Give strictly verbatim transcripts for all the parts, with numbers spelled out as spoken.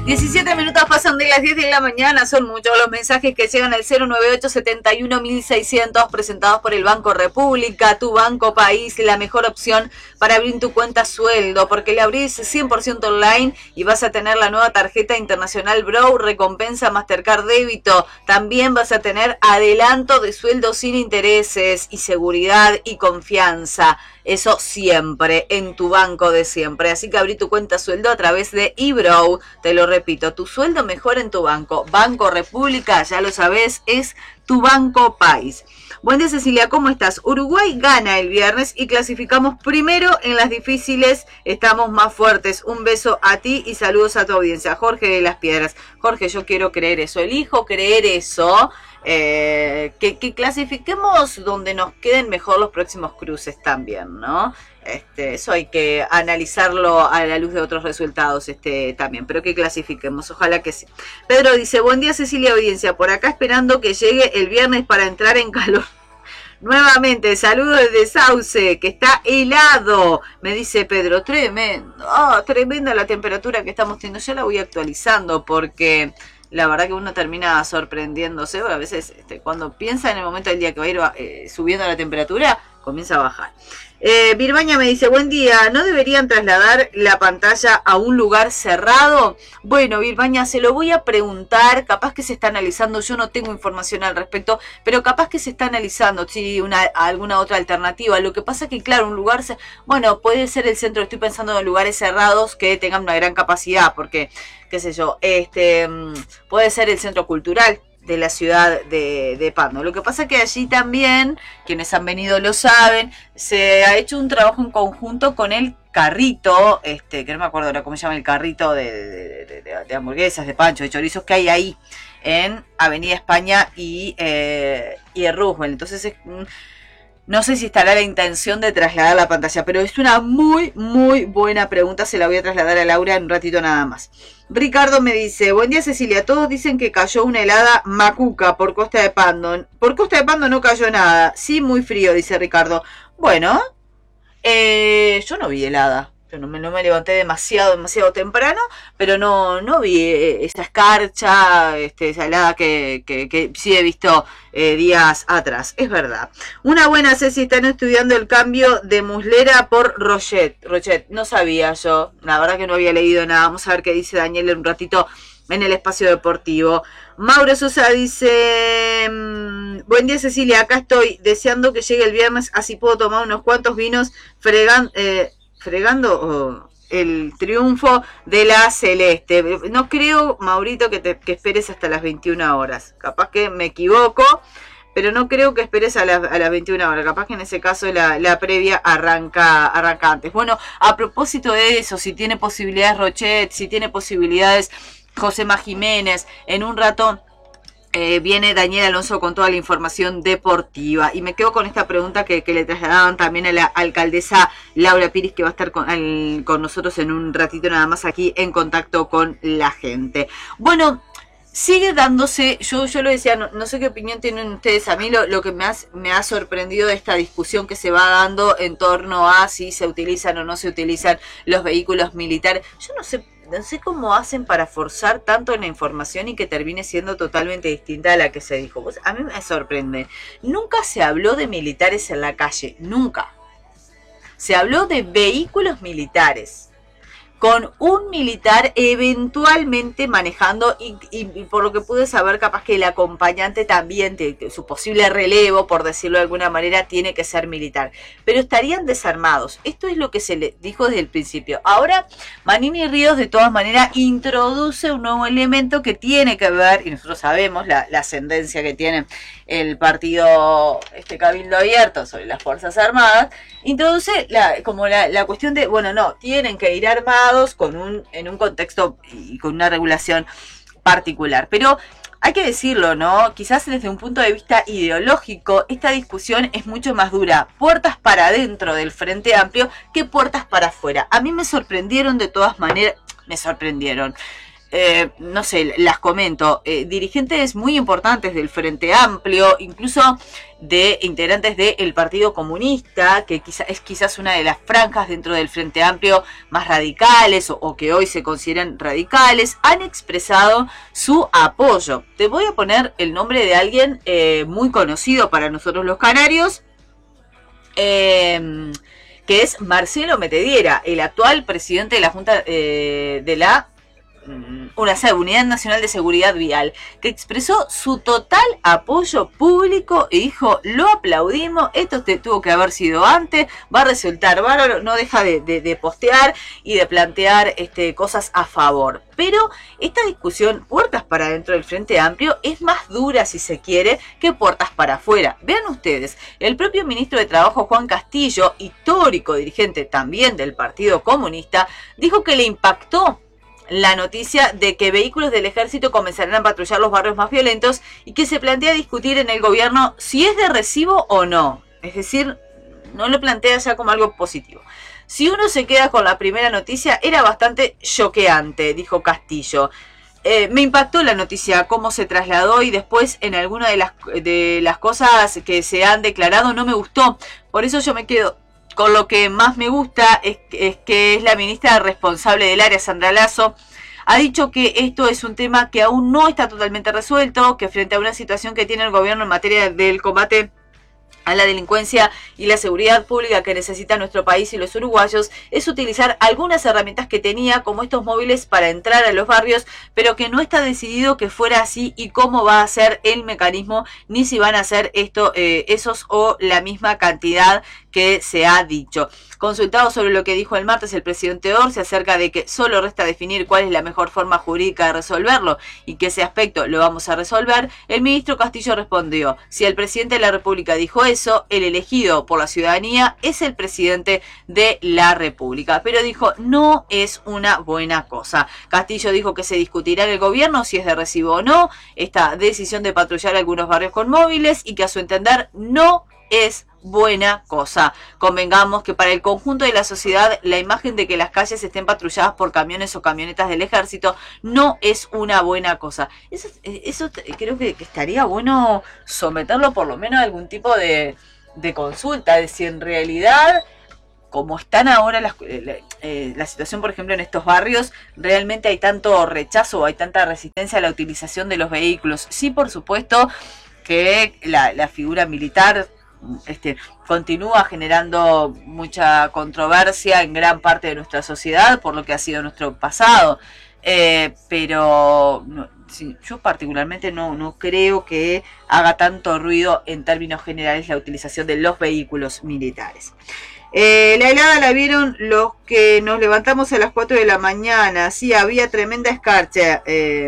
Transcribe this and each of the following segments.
diecisiete minutos pasan de las diez de la mañana, son muchos los mensajes que llegan al cero nueve ocho setenta y uno mil seiscientos presentados por el Banco República, tu banco país, la mejor opción para abrir tu cuenta sueldo, porque la abrís cien por ciento online y vas a tener la nueva tarjeta internacional Bro, recompensa Mastercard débito, también vas a tener adelanto de sueldo sin intereses y seguridad y confianza. Eso siempre, en tu banco de siempre. Así que abrí tu cuenta sueldo a través de eBrow. Te lo repito, tu sueldo mejor en tu banco. Banco República, ya lo sabes, es tu banco país. Buen día, Cecilia, ¿cómo estás? Uruguay gana el viernes y clasificamos primero en las difíciles. Estamos más fuertes. Un beso a ti y saludos a tu audiencia. Jorge de las Piedras. Jorge, yo quiero creer eso. Elijo creer eso. Eh, que, que clasifiquemos donde nos queden mejor los próximos cruces también, ¿no? Este, eso hay que analizarlo a la luz de otros resultados este, también, pero que clasifiquemos, ojalá que sí. Pedro dice, buen día Cecilia, audiencia, por acá esperando que llegue el viernes para entrar en calor. Nuevamente, saludos desde Sauce, que está helado, me dice Pedro, tremendo, oh, tremenda la temperatura que estamos teniendo, ya la voy actualizando porque... La verdad que uno termina sorprendiéndose, a veces este, cuando piensa en el momento del día que va a ir eh, subiendo la temperatura, comienza a bajar. Eh, Birbaña me dice, buen día, ¿no deberían trasladar la pantalla a un lugar cerrado? Bueno, Birbaña, se lo voy a preguntar, capaz que se está analizando, yo no tengo información al respecto, pero capaz que se está analizando si una, alguna otra alternativa. Lo que pasa es que, claro, un lugar, bueno, puede ser el centro, estoy pensando en lugares cerrados que tengan una gran capacidad, porque, qué sé yo, este puede ser el centro cultural de la ciudad de, de Pando. Lo que pasa es que allí también, quienes han venido lo saben, se ha hecho un trabajo en conjunto con el carrito, este que no me acuerdo ahora cómo se llama el carrito de, de, de, de, de hamburguesas, de pancho, de chorizos que hay ahí en Avenida España y, eh, y el Roosevelt. Entonces es... No sé si estará la intención de trasladar la pantalla, pero es una muy, muy buena pregunta. Se la voy a trasladar a Laura en un ratito nada más. Ricardo me dice, buen día Cecilia, todos dicen que cayó una helada macuca por Costa de Pando. Por Costa de Pando no cayó nada. Sí, muy frío, dice Ricardo. Bueno, eh, yo no vi helada. Yo no me, no me levanté demasiado, demasiado temprano, pero no, no vi eh, esa escarcha, este, esa helada que, que, que sí he visto eh, días atrás. Es verdad. Una buena, Ceci, están estudiando el cambio de Muslera por Rochet. Rochet, no sabía yo. La verdad que no había leído nada. Vamos a ver qué dice Daniel en un ratito en el espacio deportivo. Mauro Sosa dice, buen día Cecilia, acá estoy deseando que llegue el viernes, así puedo tomar unos cuantos vinos fregan, eh, fregando oh, el triunfo de la Celeste. No creo, Maurito, que, te, que esperes hasta las veintiuna horas. Capaz que me equivoco, pero no creo que esperes a, la, a las veintiuna horas. Capaz que en ese caso la, la previa arranca, arranca antes. Bueno, a propósito de eso, si tiene posibilidades Rochet, si tiene posibilidades Josema Jiménez, en un rato... Eh, viene Daniel Alonso con toda la información deportiva. Y me quedo con esta pregunta que, que le trasladaban también a la alcaldesa Laura Piris, que va a estar con, al, con nosotros en un ratito nada más aquí en contacto con la gente. Bueno, sigue dándose, yo, yo lo decía, no, no sé qué opinión tienen ustedes. A mí lo, lo que me ha, me ha sorprendido de esta discusión que se va dando en torno a si se utilizan o no se utilizan los vehículos militares. Yo no sé No sé cómo hacen para forzar tanto en la información y que termine siendo totalmente distinta a la que se dijo. Pues a mí me sorprende. Nunca se habló de militares en la calle. Nunca. Se habló de vehículos militares. Con un militar eventualmente manejando y, y, y por lo que pude saber, capaz que el acompañante también, de, de su posible relevo, por decirlo de alguna manera, tiene que ser militar. Pero estarían desarmados. Esto es lo que se le dijo desde el principio. Ahora, Manini Ríos, de todas maneras, introduce un nuevo elemento que tiene que ver, y nosotros sabemos la, la ascendencia que tiene el partido este Cabildo Abierto sobre las Fuerzas Armadas, introduce la, como la, la cuestión de, bueno, no, tienen que ir armados con un, en un contexto y con una regulación particular. Pero hay que decirlo, ¿no? Quizás desde un punto de vista ideológico, esta discusión es mucho más dura. Puertas para adentro del Frente Amplio que puertas para afuera. A mí me sorprendieron de todas maneras, me sorprendieron. Eh, no sé, las comento, eh, dirigentes muy importantes del Frente Amplio, incluso de integrantes del Partido Comunista, que quizá, es quizás una de las franjas dentro del Frente Amplio más radicales o, o que hoy se consideran radicales, han expresado su apoyo. Te voy a poner el nombre de alguien eh, muy conocido para nosotros los canarios, eh, que es Marcelo Metediera, el actual presidente de la Junta eh, de la una Unidad Nacional de Seguridad Vial, que expresó su total apoyo público y dijo, lo aplaudimos, esto te tuvo que haber sido antes, va a resultar bárbaro, no deja de, de, de postear y de plantear este, cosas a favor. Pero esta discusión, puertas para dentro del Frente Amplio, es más dura, si se quiere, que puertas para afuera. Vean ustedes, el propio ministro de Trabajo, Juan Castillo, histórico dirigente también del Partido Comunista, dijo que le impactó la noticia de que vehículos del ejército comenzarán a patrullar los barrios más violentos y que se plantea discutir en el gobierno si es de recibo o no. Es decir, no lo plantea ya como algo positivo. Si uno se queda con la primera noticia, era bastante choqueante, dijo Castillo. Eh, me impactó la noticia, cómo se trasladó y después en alguna de las, de las cosas que se han declarado no me gustó. Por eso yo me quedo con lo que más me gusta, es, es que es la ministra responsable del área, Sandra Lasso, ha dicho que esto es un tema que aún no está totalmente resuelto, que frente a una situación que tiene el gobierno en materia del combate a la delincuencia y la seguridad pública que necesita nuestro país y los uruguayos, es utilizar algunas herramientas que tenía, como estos móviles para entrar a los barrios, pero que no está decidido que fuera así y cómo va a ser el mecanismo, ni si van a ser esto, eh, esos o la misma cantidad que se ha dicho. Consultado sobre lo que dijo el martes el presidente Orsi acerca de que solo resta definir cuál es la mejor forma jurídica de resolverlo y que ese aspecto lo vamos a resolver, el ministro Castillo respondió, si el presidente de la República dijo eso, el elegido por la ciudadanía es el presidente de la República, pero dijo, no es una buena cosa. Castillo dijo que se discutirá en el gobierno si es de recibo o no esta decisión de patrullar algunos barrios con móviles y que a su entender no es buena cosa. Convengamos que para el conjunto de la sociedad la imagen de que las calles estén patrulladas por camiones o camionetas del ejército no es una buena cosa. Eso, eso creo que, que estaría bueno someterlo por lo menos a algún tipo de, de consulta, de si en realidad, como están ahora las, la, eh, la situación, por ejemplo, en estos barrios, realmente hay tanto rechazo o hay tanta resistencia a la utilización de los vehículos. Sí, por supuesto que la, la figura militar Este, continúa generando mucha controversia en gran parte de nuestra sociedad por lo que ha sido nuestro pasado, eh, pero no, sí, yo particularmente no, no creo que haga tanto ruido en términos generales la utilización de los vehículos militares. Eh, la helada la vieron los que nos levantamos a las cuatro de la mañana. Sí, había tremenda escarcha, eh,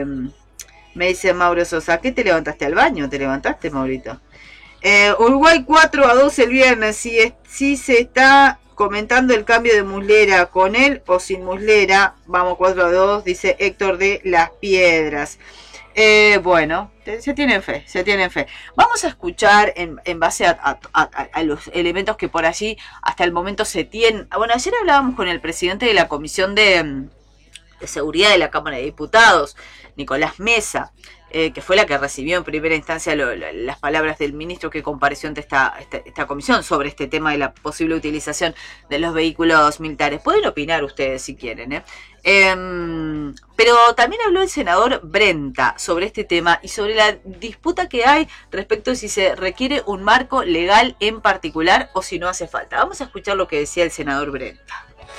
me dice Mauro Sosa. ¿Qué te levantaste al baño? ¿Te levantaste, Maurito? Eh, Uruguay cuatro a dos el viernes. Si, es, si se está comentando el cambio de Muslera, con él o sin Muslera, vamos cuatro a dos, dice Héctor de Las Piedras. Eh, bueno, se tienen fe, se tienen fe. Vamos a escuchar en, en base a, a, a, a los elementos que por allí hasta el momento se tienen. Bueno, ayer hablábamos con el presidente de la Comisión de, de Seguridad de la Cámara de Diputados, Nicolás Mesa, Eh, que fue la que recibió en primera instancia lo, lo, las palabras del ministro que compareció ante esta, esta, esta comisión sobre este tema de la posible utilización de los vehículos militares. Pueden opinar ustedes si quieren, ¿eh? Eh, pero también habló el senador Brenta sobre este tema y sobre la disputa que hay respecto a si se requiere un marco legal en particular o si no hace falta. Vamos a escuchar lo que decía el senador Brenta.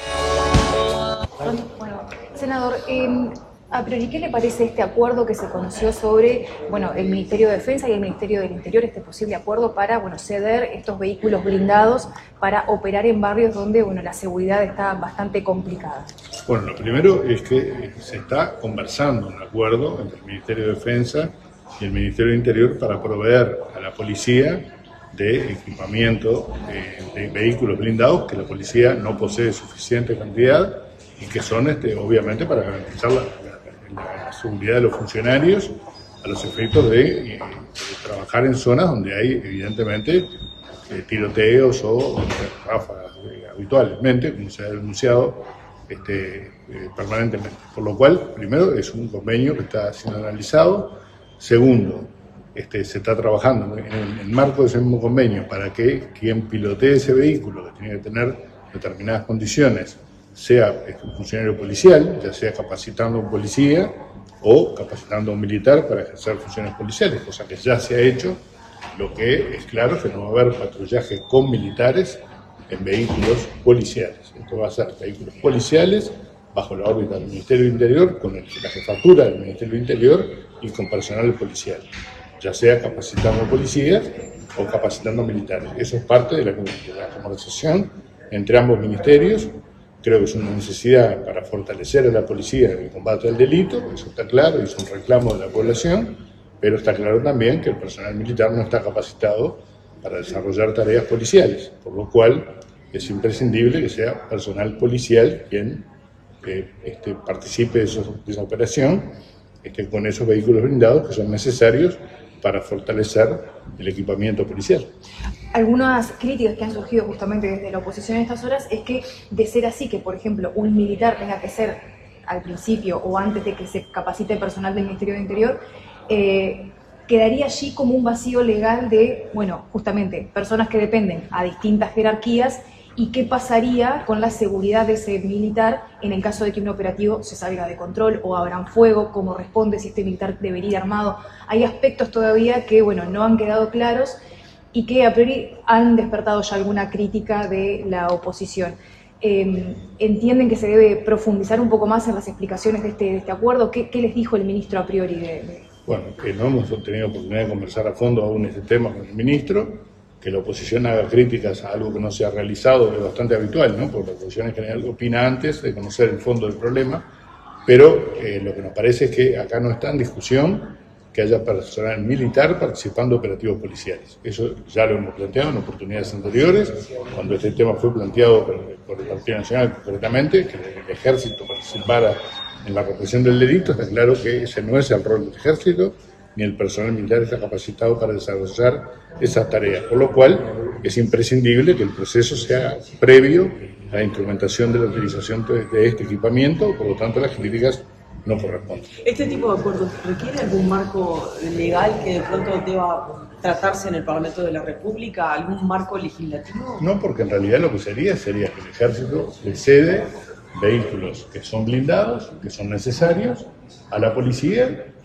Bueno, senador, eh... a priori, ¿qué le parece este acuerdo que se conoció sobre, bueno, el Ministerio de Defensa y el Ministerio del Interior, este posible acuerdo para, bueno, ceder estos vehículos blindados para operar en barrios donde, bueno, la seguridad está bastante complicada? Bueno, lo primero es que se está conversando un acuerdo entre el Ministerio de Defensa y el Ministerio del Interior para proveer a la policía de equipamiento de, de vehículos blindados que la policía no posee suficiente cantidad y que son, este, obviamente, para garantizar la la seguridad de los funcionarios a los efectos de, eh, de trabajar en zonas donde hay evidentemente eh, tiroteos o ráfagas eh, habitualmente, como se ha denunciado este, eh, permanentemente. Por lo cual, primero, es un convenio que está siendo analizado. Segundo, este, se está trabajando en el marco de ese mismo convenio para que quien pilotee ese vehículo, que tiene que tener determinadas condiciones, sea un funcionario policial, ya sea capacitando a un policía o capacitando a un militar para ejercer funciones policiales, cosa que ya se ha hecho. Lo que es claro es que no va a haber patrullaje con militares en vehículos policiales. Esto va a ser vehículos policiales bajo la órbita del Ministerio del Interior, con el, la jefatura del Ministerio del Interior y con personal policial, ya sea capacitando policías o capacitando militares. Eso es parte de la, de la conversación entre ambos ministerios. Creo que es una necesidad para fortalecer a la policía en el combate al delito, eso está claro, es un reclamo de la población, pero está claro también que el personal militar no está capacitado para desarrollar tareas policiales, por lo cual es imprescindible que sea personal policial quien eh, este, participe de, esos, de esa operación este, con esos vehículos blindados que son necesarios para fortalecer el equipamiento policial. Algunas críticas que han surgido justamente desde la oposición en estas horas es que, de ser así, que por ejemplo un militar tenga que ser al principio o antes de que se capacite el personal del Ministerio del Interior, eh, quedaría allí como un vacío legal de, bueno, justamente, personas que dependen a distintas jerarquías, y qué pasaría con la seguridad de ese militar en el caso de que un operativo se salga de control o abran fuego, cómo responde, si este militar debería ir armado. Hay aspectos todavía que, bueno, no han quedado claros y que a priori han despertado ya alguna crítica de la oposición. Eh, ¿Entienden que se debe profundizar un poco más en las explicaciones de este, de este acuerdo? ¿Qué, qué les dijo el ministro a priori? De, de... Bueno, que no hemos tenido oportunidad de conversar a fondo aún este tema con el ministro. Que la oposición haga críticas a algo que no se ha realizado es bastante habitual, ¿no? Porque la oposición en general opina antes de conocer el fondo del problema, pero eh, lo que nos parece es que acá no está en discusión que haya personal militar participando en operativos policiales. Eso ya lo hemos planteado en oportunidades anteriores, cuando este tema fue planteado por, por el Partido Nacional concretamente, que el ejército participara en la represión del delito. Está claro que ese no es el rol del ejército, ni el personal militar está capacitado para desarrollar esas tareas, por lo cual es imprescindible que el proceso sea previo a la instrumentación de la utilización de este equipamiento, por lo tanto las críticas no corresponden. ¿Este tipo de acuerdos requiere algún marco legal que de pronto deba tratarse en el Parlamento de la República, algún marco legislativo? No, porque en realidad lo que sería sería que el ejército le cede vehículos que son blindados, que son necesarios, a la policía,